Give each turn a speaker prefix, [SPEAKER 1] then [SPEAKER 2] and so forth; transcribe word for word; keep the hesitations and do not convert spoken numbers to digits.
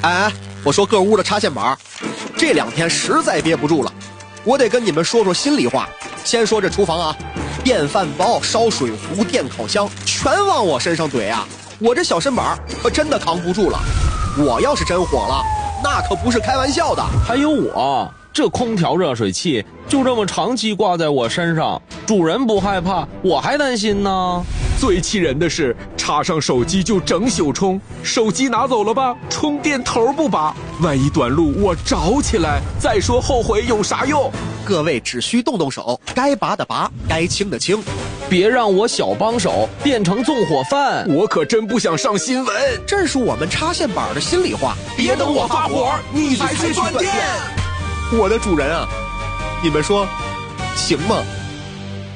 [SPEAKER 1] 哎，我说各屋的插线板，这两天实在憋不住了，我得跟你们说说心里话。先说这厨房啊，电饭煲、烧水壶、电烤箱全往我身上怼啊，我这小身板可真的扛不住了。我要是真火了，那可不是开玩笑的。
[SPEAKER 2] 还有我这空调热水器就这么长期挂在我身上，主人不害怕，我还担心呢。
[SPEAKER 3] 最气人的是，插上手机就整宿充，手机拿走了吧，充电头不拔，万一短路我着起来，再说后悔有啥用？
[SPEAKER 1] 各位只需动动手，该拔的拔，该清的清，
[SPEAKER 2] 别让我小帮手变成纵火犯。
[SPEAKER 3] 我可真不想上新闻，
[SPEAKER 1] 这是我们插线板的心里话。
[SPEAKER 3] 别等我发火，你才去断电。
[SPEAKER 1] 我的主人啊，你们说行吗？